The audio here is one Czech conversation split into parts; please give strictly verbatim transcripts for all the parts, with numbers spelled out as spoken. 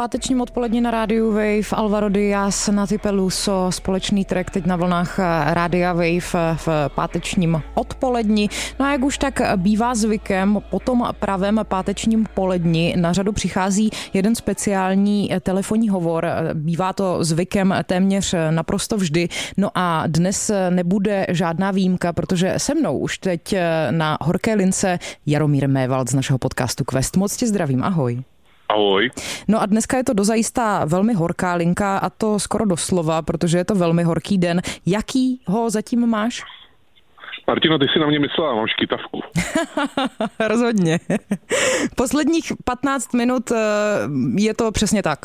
pátečním odpolední na rádiu Wave, Alvaro Díaz, Nati Peluso, společný track teď na vlnách rádia Wave v pátečním odpoledni. No a jak už tak bývá zvykem, po tom pravém pátečním poledni na řadu přichází jeden speciální telefonní hovor. Bývá to zvykem téměř naprosto vždy. No a dnes nebude žádná výjimka, protože se mnou už teď na horké lince Jaromír Mévald z našeho podcastu Quest. Moc tě zdravím, ahoj. Ahoj. No a dneska je to dozajistá velmi horká linka a to skoro doslova, protože je to velmi horký den. Jaký ho zatím máš? Martino, ty si na mě myslela, mám škytavku. Rozhodně. Posledních patnáct minut je to přesně tak.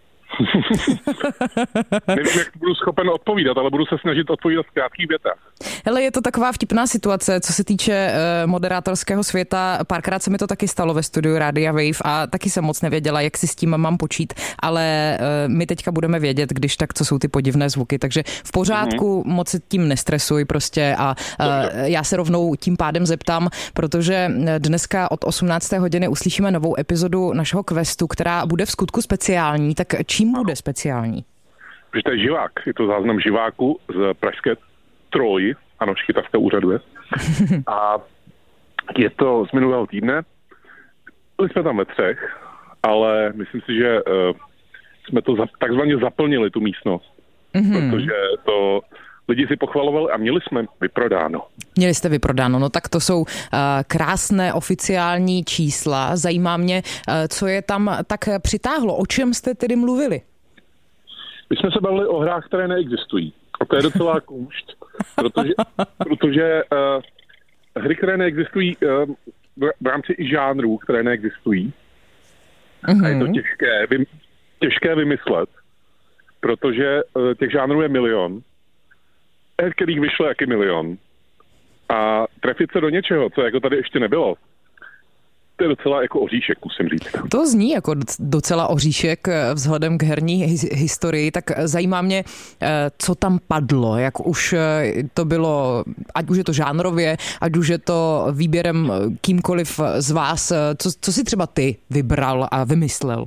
Nevím, jak budu schopen odpovídat, ale budu se snažit odpovídat v krátkých větách. Hele, je to taková vtipná situace, co se týče uh, moderátorského světa. Párkrát se mi to taky stalo ve studiu Rádia Wave a taky jsem moc nevěděla, jak si s tím mám počít, ale uh, my teďka budeme vědět, když tak, co jsou ty podivné zvuky, takže v pořádku, mm-hmm. moc se tím nestresuj prostě a uh, já se rovnou tím pádem zeptám, protože dneska od osmnácté hodiny uslyšíme novou epizodu našeho questu, která bude v skutku speciální, tak čím bude speciální? Protože to je živák, je to záznam živáku z pražské Troji, ano, škytavka úřaduje. A je to z minulého týdne. Byli jsme tam ve třech, ale myslím si, že uh, jsme to za, takzvaně zaplnili tu místnost. Mm-hmm. Protože to lidi si pochvalovali a měli jsme vyprodáno. Měli jste vyprodáno, no tak to jsou uh, krásné oficiální čísla. Zajímá mě, uh, co je tam tak přitáhlo. O čem jste tedy mluvili? My jsme se bavili o hrách, které neexistují. A to je docela kůšt, protože, protože uh, hry, které neexistují uh, v rámci i žánrů, které neexistují, mm-hmm. a je to těžké, vy, těžké vymyslet, protože uh, těch žánrů je milion, her, kterých vyšlo jaký milion. A trefit se do něčeho, co jako tady ještě nebylo, to je docela jako oříšek, musím říct. To zní jako docela oříšek vzhledem k herní historii, tak zajímá mě, co tam padlo, jak už to bylo, ať už je to žánrově, ať už je to výběrem kýmkoliv z vás, co, co si třeba ty vybral a vymyslel?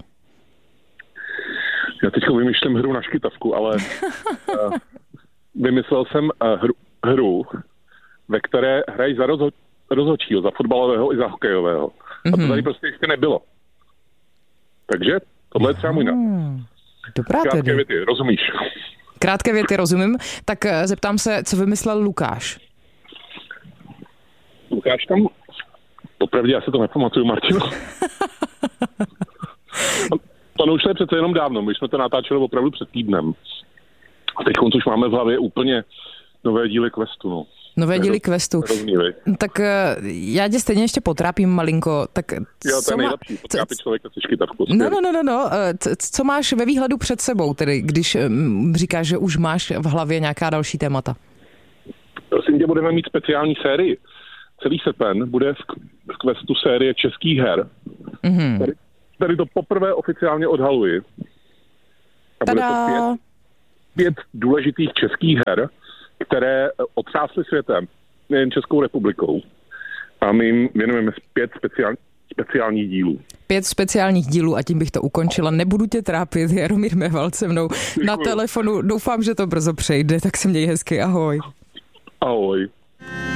Já teďko vymýšlím hru na škytavku, ale vymyslel jsem hru, hru, ve které hrají za rozho- rozhodčího, za fotbalového i za hokejového. A to tady prostě ještě nebylo. Takže tohle je třeba můj nápad. Dobrá Krátké tedy. věty, rozumíš? Krátké věty, rozumím. Tak zeptám se, co vymyslel Lukáš? Lukáš tam, popravdě já se to nepamatuju, Martino. To už je přece jenom dávno, my jsme to natáčeli opravdu před týdnem. A teď už máme v hlavě úplně nové díly Questu, no. Nové díly Questu. Tak já tě stejně ještě potrápím malinko. Tak jo, to je nejlepší, potrápit člověka se škytavkou. No, no, no, no, no. Co máš ve výhledu před sebou, tedy, když říkáš, že už máš v hlavě nějaká další témata? Prosím tě, budeme mít speciální sérii. Celý srpen bude v Questu série českých her. Mm-hmm. Tady, tady to poprvé oficiálně odhaluji. A bude to pět, pět důležitých českých her, které otřásly světem, nejen Českou republikou. A my jim věnujeme pět speciál, speciálních dílů. Pět speciálních dílů a tím bych to ukončila. Nebudu tě trápit, Jaromír Mévald se mnou Děkuji. Na telefonu. Doufám, že to brzo přejde, tak se měj hezky. Ahoj. Ahoj.